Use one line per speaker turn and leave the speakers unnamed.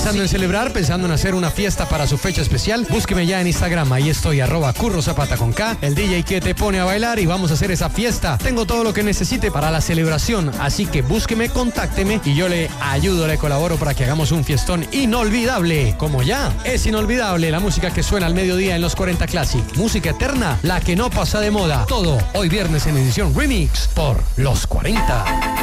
pensando en celebrar, pensando en hacer una fiesta para su fecha especial, búsqueme ya en Instagram. Ahí estoy, @currozapata con K, el DJ que te pone a bailar y vamos a hacer esa fiesta. Tengo todo lo que necesite para la celebración, así que búsqueme, contácteme y yo le ayudo, le colaboro para que hagamos un fiestón inolvidable. Como ya es inolvidable la música que suena al mediodía en los 40 Classic. Música eterna, la que no pasa de moda. Todo hoy viernes en edición Remix por Los 40.